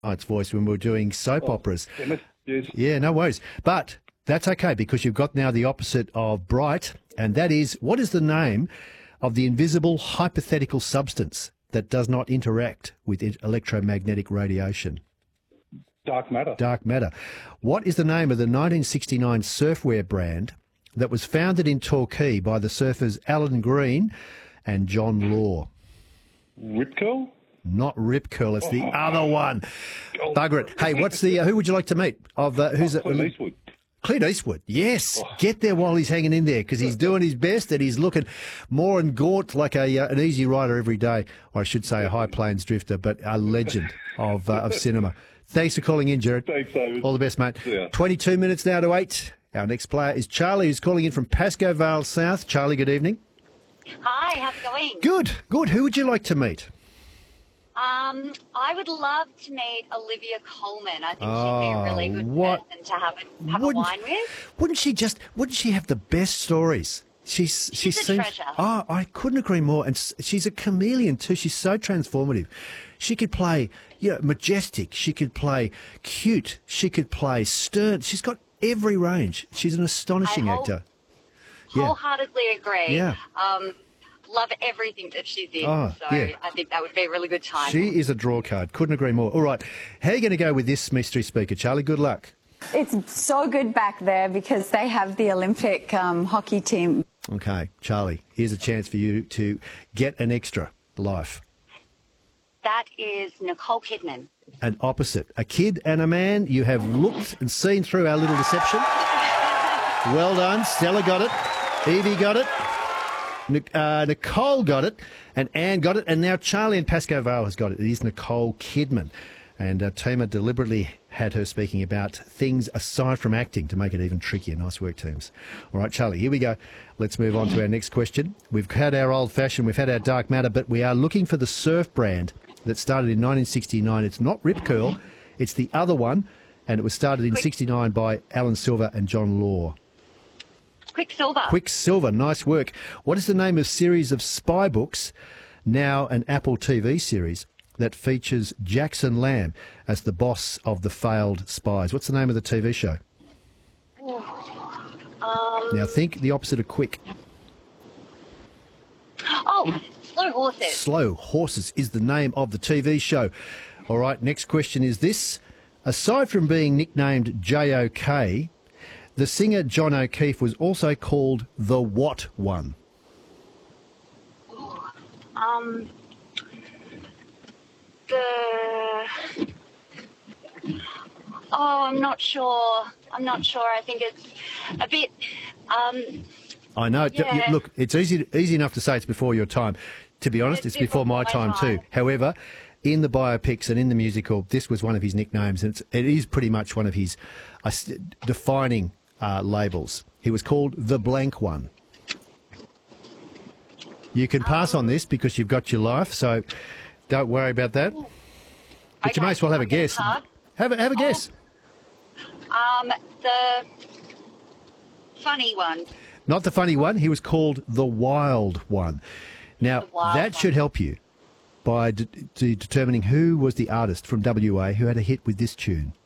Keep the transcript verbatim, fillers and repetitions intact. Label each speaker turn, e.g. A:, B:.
A: Knight's voice when we were doing soap
B: Oh,
A: operas.
B: Emmet, yes.
A: Yeah, no worries. But that's okay because you've got now the opposite of bright, and that is, what is the name of the invisible hypothetical substance that does not interact with it- electromagnetic radiation?
B: Dark matter.
A: Dark matter. What is the name of the nineteen sixty-nine surfwear brand that was founded in Torquay by the surfers Alan Green and John Law?
B: Rip curl?
A: Not Rip Curl, it's the other one.
B: Oh.
A: Bugger it. Hey, what's the, uh, who would you like to meet? Of uh, who's
B: Clint
A: it?
B: Eastwood.
A: Clint Eastwood, yes.
B: Oh.
A: Get there while he's hanging in there because he's doing his best and he's looking more and gaunt like a uh, an easy rider every day. Or I should say a high plains drifter, but a legend of uh, of cinema. Thanks for calling in, Jared.
B: Thanks, David.
A: All the best, mate.
B: Yeah.
A: twenty-two minutes now to eight. Our next player is Charlie, who's calling in from Pascoe Vale South. Charlie, good evening.
C: Hi, how's it going?
A: Good, good. Who would you like to meet?
C: Um, I would love to meet Olivia Colman. I think she'd be
A: Oh,
C: a really good
A: what-
C: person to have a, have a
A: Wouldn't-
C: wine with.
A: Wouldn't she just? Wouldn't she have the best stories? She's she
C: She's a
A: seems.
C: treasure.
A: Oh, I couldn't agree more. And s- she's a chameleon too. She's so transformative. She could play, you know, majestic. She could play cute. She could play stern. She's got every range. She's an astonishing
C: I whole-
A: actor. Yeah.
C: Wholeheartedly agree.
A: Yeah.
C: Um, love everything that she's in.
A: Oh,
C: so
A: yeah.
C: I think that would be a really good time.
A: She is a draw card. Couldn't agree more. All right, how are you going to go with this mystery speaker, Charlie? Good luck.
D: It's so good back there because they have the Olympic um, hockey team.
A: Okay, Charlie, here's a chance for you to get an extra life.
C: That is Nicole Kidman.
A: An opposite, a kid and a man. You have looked and seen through our little deception. Well done. Stella got it. Evie got it. Nic- uh, Nicole got it. And Anne got it. And now Charlie and Pascoe Vale has got it. It is Nicole Kidman. And uh, Tima deliberately had her speaking about things aside from acting to make it even trickier. Nice work, teams. All right, Charlie, here we go. Let's move on to our next question. We've had our old-fashioned, we've had our dark matter, but we are looking for the surf brand that started in nineteen sixty-nine. It's not Rip Curl. It's the other one. And it was started in sixty-nine by Alan Silver and John Law.
C: Quicksilver.
A: Quicksilver, nice work. What is the name of series of spy books, now an Apple T V series, that features Jackson Lamb as the boss of the failed spies? What's the name of the T V show?
C: Um,
A: Now think the opposite of quick.
C: oh, Slow Horses.
A: Slow Horses is the name of the T V show. All right, next question is this. Aside from being nicknamed J O K, the singer John O'Keefe was also called the what one?
C: Um, the... Oh, I'm not sure. I'm not sure. I think it's a bit... Um,
A: I know.
C: Yeah.
A: Look, it's easy easy enough to say it's before your time. To be honest, it's,
C: It's
A: before my
C: before my
A: time too.
C: time.
A: However, in the biopics and in the musical, this was one of his nicknames, and it's, it is pretty much one of his uh, s- defining uh, labels. He was called the blank one. You can pass on this because you've got your life, so don't worry about that. But you
C: Okay,
A: may as well have a
C: I'll get
A: guess.
C: a card.
A: Have a, have a guess.
C: um, the funny one.
A: Not the funny one. He was called the wild one. Now,
C: The wild
A: that
C: one.
A: should help you by de- de- determining who was the artist from W A who had a hit with this tune.